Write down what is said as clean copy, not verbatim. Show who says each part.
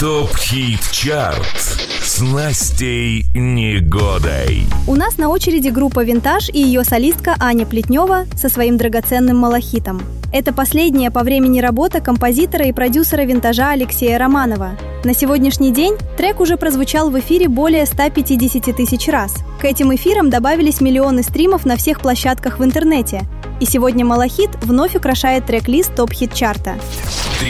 Speaker 1: ТОП-хит-чарт с Настей Негодой.
Speaker 2: У нас на очереди группа «Винтаж» и ее солистка Аня Плетнева со своим драгоценным малахитом. Это последняя по времени работа композитора и продюсера «Винтажа» Алексея Романова. На сегодняшний день трек уже прозвучал в эфире более 150 тысяч раз. К этим эфирам добавились миллионы стримов на всех площадках в интернете. И сегодня «Малахит» вновь украшает трек-лист ТОП-хит-чарта.